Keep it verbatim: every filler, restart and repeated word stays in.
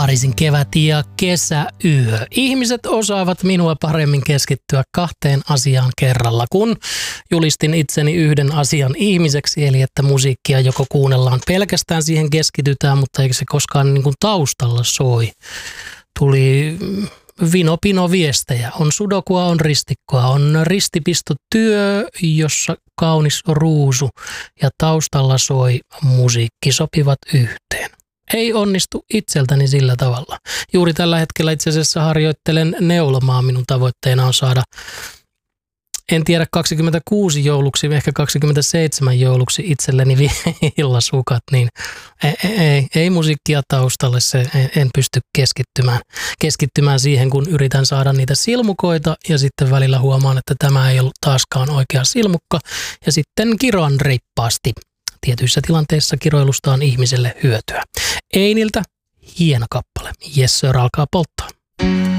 Pariisin kevät ja kesäyö. Ihmiset osaavat minua paremmin keskittyä kahteen asiaan kerralla, kun julistin itseni yhden asian ihmiseksi, eli että musiikkia joko kuunnellaan pelkästään siihen keskitytään, mutta eikä se koskaan niin kuin taustalla soi. Tuli vino-pino viestejä, on sudokua, on ristikkoa, on ristipistotyö, jossa kaunis ruusu ja taustalla soi musiikki sopivat yhteen. Ei onnistu itseltäni sillä tavalla. Juuri tällä hetkellä itse asiassa harjoittelen neulomaa. Minun tavoitteena on saada, en tiedä kaksikymmentäkuusi jouluksi, ehkä kaksikymmentäseitsemän jouluksi itselleni villasukat, niin ei, ei, ei musiikkia taustalle, se en, en pysty keskittymään, keskittymään siihen, kun yritän saada niitä silmukoita ja sitten välillä huomaan, että tämä ei ollut taaskaan oikea silmukka ja sitten kiroan reippaasti. Tietyissä tilanteissa kiroilusta on ihmiselle hyötyä. Einiltä hieno kappale. Yes sir, alkaa polttaa.